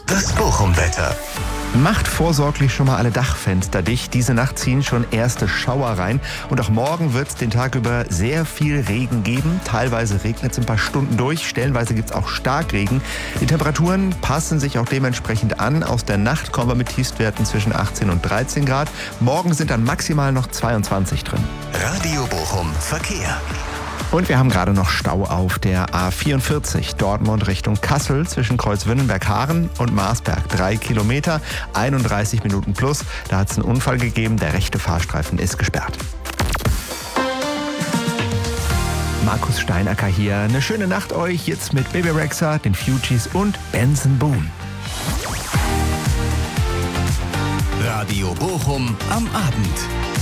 Das Bochum-Wetter. Macht vorsorglich schon mal alle Dachfenster dicht. Diese Nacht ziehen schon erste Schauer rein. Und auch morgen wird es den Tag über sehr viel Regen geben. Teilweise regnet es ein paar Stunden durch. Stellenweise gibt es auch Starkregen. Die Temperaturen passen sich auch dementsprechend an. Aus der Nacht kommen wir mit Tiefstwerten zwischen 18 und 13 Grad. Morgen sind dann maximal noch 22 drin. Radio Bochum Verkehr. Und wir haben gerade noch Stau auf der A44 Dortmund Richtung Kassel zwischen Kreuzwünnenberg-Haaren und Marsberg. 3 Kilometer, 31 Minuten plus. Da hat es einen Unfall gegeben. Der rechte Fahrstreifen ist gesperrt. Markus Steinacker hier. Eine schöne Nacht euch jetzt mit Bebe Rexha, den Fugees und Benson Boone. Radio Bochum am Abend.